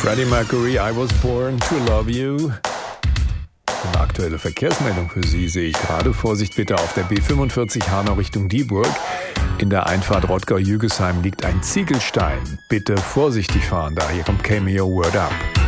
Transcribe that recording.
Freddie Mercury, I Was Born to Love You. Eine aktuelle Verkehrsmeldung für Sie sehe ich gerade. Vorsicht bitte auf der B45 Hanau Richtung Dieburg. In der Einfahrt Rottgau-Jügesheim liegt ein Ziegelstein. Bitte vorsichtig fahren, da hier kommt Cameo Word Up.